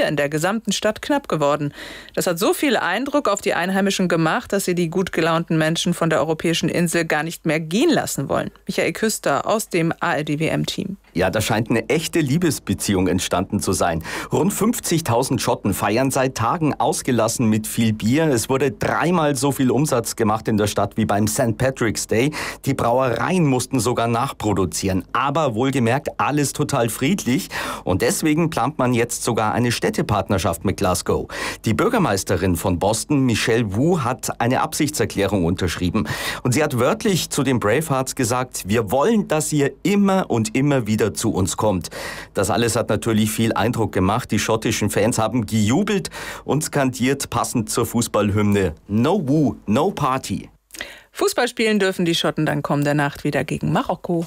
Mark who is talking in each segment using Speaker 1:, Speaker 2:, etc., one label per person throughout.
Speaker 1: Bier in der gesamten Stadt knapp geworden. Das hat so viel Eindruck auf die Einheimischen gemacht, dass sie die gut gelaunten Menschen von der europäischen Insel gar nicht mehr gehen lassen wollen. Michael Küster aus dem ARD-WM-Team.
Speaker 2: Ja, da scheint eine echte Liebesbeziehung entstanden zu sein. Rund 50.000 Schotten feiern seit Tagen ausgelassen mit viel Bier. Es wurde 3-mal so viel Umsatz gemacht in der Stadt wie beim St. Patrick's Day. Die Brauereien mussten sogar nachproduzieren. Aber wohlgemerkt, alles total friedlich. Und deswegen plant man jetzt sogar eine Städtepartnerschaft mit Glasgow. Die Bürgermeisterin von Boston, Michelle Wu, hat eine Absichtserklärung unterschrieben. Und sie hat wörtlich zu den Bravehearts gesagt, wir wollen, dass ihr immer und immer wieder zu uns kommt. Das alles hat natürlich viel Eindruck gemacht. Die schottischen Fans haben gejubelt und skandiert passend zur Fußballhymne No Woo, no Party.
Speaker 1: Fußball spielen dürfen die Schotten dann kommende Nacht wieder gegen Marokko.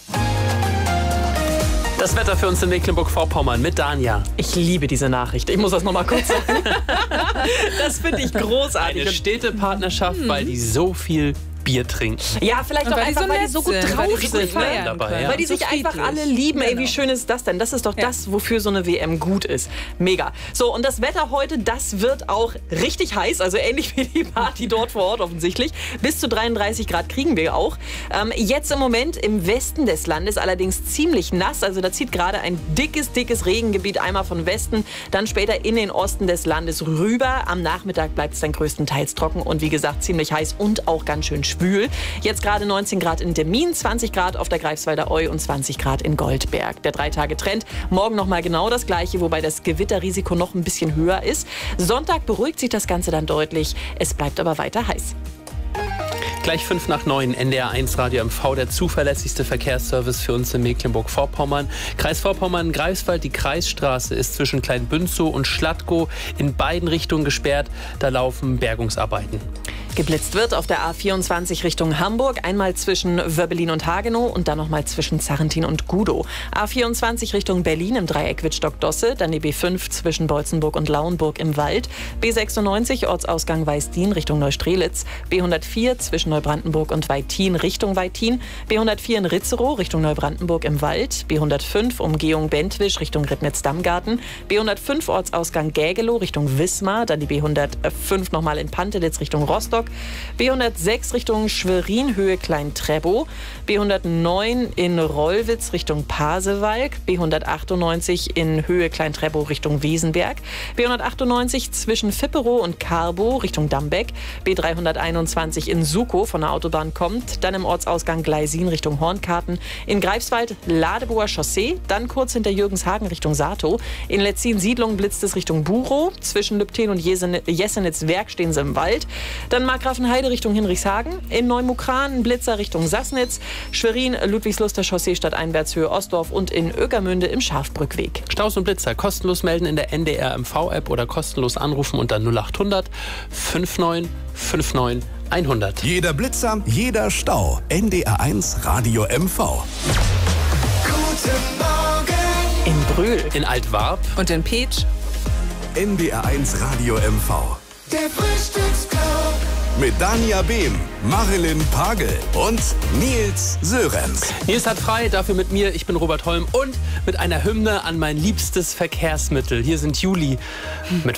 Speaker 3: Das Wetter für uns in Mecklenburg-Vorpommern mit Dania.
Speaker 4: Ich liebe diese Nachricht. Ich muss das noch mal kurz sagen. Das finde ich großartig.
Speaker 3: Eine Städtepartnerschaft, weil die so viel Bier trinken.
Speaker 4: Ja, vielleicht auch einfach, weil die so gut drauf sind.
Speaker 3: Dabei, ja.
Speaker 4: Weil die sich einfach alle lieben. Ey, wie schön ist das denn? Das ist doch das, wofür so eine WM gut ist. Mega. So, und das Wetter heute, das wird auch richtig heiß. Also ähnlich wie die Party dort vor Ort offensichtlich. Bis zu 33 Grad kriegen wir auch. Jetzt im Moment im Westen des Landes allerdings ziemlich nass. Also da zieht gerade ein dickes Regengebiet einmal von Westen, dann später in den Osten des Landes rüber. Am Nachmittag bleibt es dann größtenteils trocken und wie gesagt ziemlich heiß und auch ganz schön schwül. Jetzt gerade 19 Grad in Demmin, 20 Grad auf der Greifswalder Eu und 20 Grad in Goldberg. Der 3-Tage-Trend. Morgen nochmal genau das Gleiche, wobei das Gewitterrisiko noch ein bisschen höher ist. Sonntag beruhigt sich das Ganze dann deutlich. Es bleibt aber weiter heiß.
Speaker 3: Gleich 5 nach 9, NDR 1 Radio MV, der zuverlässigste Verkehrsservice für uns in Mecklenburg-Vorpommern. Kreis Vorpommern-Greifswald, die Kreisstraße ist zwischen Kleinbünzow und Schladkow in beiden Richtungen gesperrt. Da laufen Bergungsarbeiten.
Speaker 4: Geblitzt wird auf der A24 Richtung Hamburg, einmal zwischen Wöbbelin und Hagenow und dann nochmal zwischen Zarrentin und Gudow. A24 Richtung Berlin im Dreieck Wittstock-Dosse, dann die B5 zwischen Beutzenburg und Lauenburg im Wald, B96 Ortsausgang Weißdien Richtung Neustrelitz, B104 zwischen Neubrandenburg und Weittin Richtung Weittin, B104 in Ritzerow Richtung Neubrandenburg im Wald, B105 Umgehung Bentwisch Richtung Ribnitz-Dammgarten, B105 Ortsausgang Gägelow Richtung Wismar, dann die B105 nochmal in Pantelitz Richtung Rostock, B106 Richtung Schwerin, Höhe Klein-Treppow, B109 in Rollwitz Richtung Pasewalk, B198 in Höhe Klein-Treppow Richtung Wesenberg, B198 zwischen Vipperow und Carbow Richtung Dambeck, B321 in Sukow von der Autobahn kommt, dann im Ortsausgang Gleisin Richtung Hornkarten, in Greifswald Ladebower Chaussee, dann kurz hinter Jürgenshagen Richtung Satow, in Letzin-Siedlung blitzt es Richtung Burow, zwischen Lübten und Jessenitz-Werk stehen sie im Wald, dann Markgrafenheide Richtung Hinrichshagen, in Neumukran Blitzer Richtung Sassnitz, Schwerin, Ludwigsluster Chaussee Stadteinwärts Höhe Ostdorf und in Ögermünde im Schafbrückweg.
Speaker 3: Staus und Blitzer kostenlos melden in der NDR MV-App oder kostenlos anrufen unter 0800 59 59 100.
Speaker 5: Jeder Blitzer, jeder Stau. NDR 1 Radio MV.
Speaker 6: Guten Morgen
Speaker 4: In Brühl,
Speaker 3: In Altwarp
Speaker 1: Und in Peach.
Speaker 5: NDR 1 Radio MV.
Speaker 6: der Frühstücksclub.
Speaker 5: Mit Dania Behm, Marilyn Pagel und Nils Sörenz.
Speaker 3: Nils hat frei, dafür mit mir. Ich bin Robert Holm und mit einer Hymne an mein liebstes Verkehrsmittel. Hier sind Juli mit